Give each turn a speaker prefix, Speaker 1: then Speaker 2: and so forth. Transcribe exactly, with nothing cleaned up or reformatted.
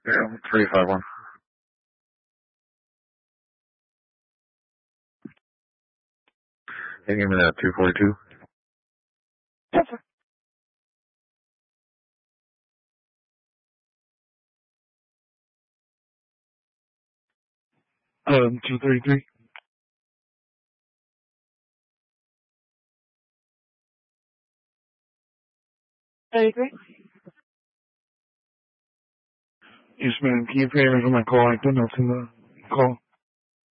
Speaker 1: Yeah, three five one. Can you give me that two forty-two?
Speaker 2: Yes, sir. Um, two thirty-three. thirty-three? Yes, ma'am. Can you pay me for my call? I don't know if in the call.